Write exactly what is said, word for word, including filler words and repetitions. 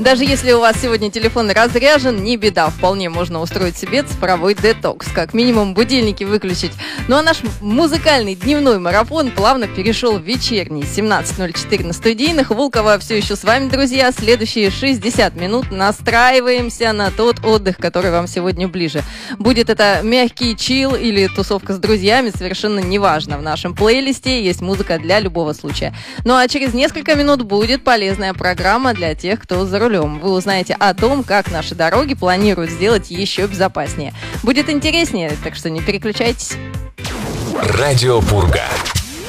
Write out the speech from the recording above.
Даже если у вас сегодня телефон разряжен, не беда, вполне можно устроить себе цифровой детокс, как минимум будильники выключить. Ну а наш музыкальный дневной марафон плавно перешел в вечерний. семнадцать ноль четыре на студийных. Волкова все еще с вами, друзья. Следующие шестьдесят минут настраиваемся на тот отдых, который вам сегодня ближе. Будет это мягкий чил или тусовка с друзьями, совершенно неважно. В нашем плейлисте есть музыка для любого случая. Ну а через несколько минут будет полезная программа для тех, кто за рулем. Вы узнаете о том, как наши дороги планируют сделать еще безопаснее. Будет интереснее, так что не переключайтесь. Радио Пурга.